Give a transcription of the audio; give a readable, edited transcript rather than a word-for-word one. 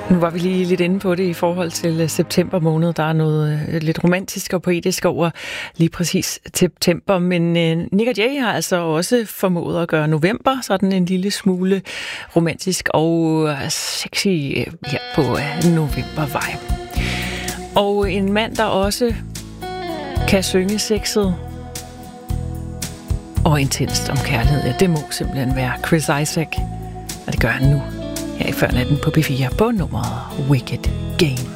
Nu var vi lige lidt inde på det i forhold til september måned. Der er noget lidt romantisk og poetisk over lige præcis september. Men Nik og Jay har altså også formået at gøre november sådan en lille smule romantisk og sexy her på Novembervej. Og en mand, der også kan synge sexet og intenst om kærlighed, ja, det må simpelthen være Chris Isaak. Og det gør han nu. Her i Før Natten på P4 på nummeret Wicked Game.